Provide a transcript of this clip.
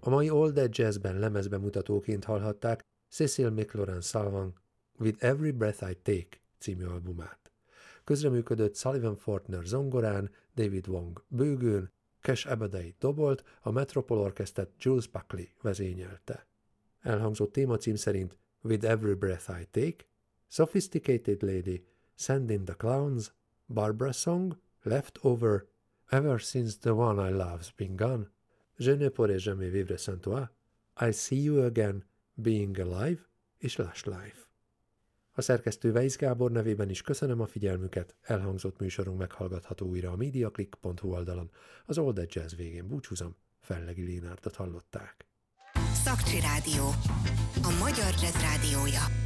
A mai All That Jazzben lemezbemutatóként hallhatták Cecil McLaurin Salvant With Every Breath I Take című albumát. Közreműködött Sullivan Fortner zongorán, David Wong bőgőn, Cash Abadai dobolt, a Metropole Orchestrat Jules Buckley vezényelte. Elhangzott témacím szerint With Every Breath I Take, Sophisticated Lady, Send in the Clowns, Barbara Song, Leftover, Ever Since the One I Love's Been Gone, Je ne pourrai jamais vivre sans toi, I See You Again, Being Alive és Lush Life. A szerkesztő Weisz Gábor nevében is köszönöm a figyelmüket, elhangzott műsorunk meghallgatható újra a MediaClick.hu oldalon. Az All That Jazz végén búcsúzom, Fellegi Lénártot hallották. Szaktri Rádió, a magyar jazz rádiója.